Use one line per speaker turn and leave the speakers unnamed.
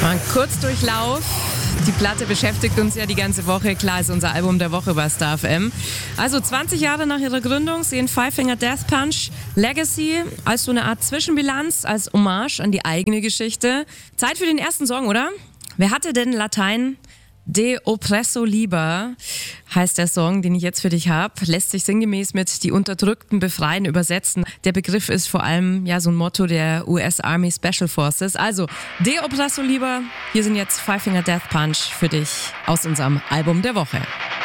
Mal kurz Durchlauf. Die Platte beschäftigt uns ja die ganze Woche. Klar, ist unser Album der Woche bei Star FM. Also 20 Jahre nach ihrer Gründung sehen Five Finger Death Punch Legacy als so eine Art Zwischenbilanz, als Hommage an die eigene Geschichte. Zeit für den ersten Song, oder? Wer hatte denn Latein? De oppresso liber heißt der Song, den ich jetzt für dich habe. Lässt sich sinngemäß mit die Unterdrückten befreien übersetzen. Der Begriff ist vor allem ja so ein Motto der US Army Special Forces. Also, De oppresso liber, hier sind jetzt Five Finger Death Punch für dich aus unserem Album der Woche.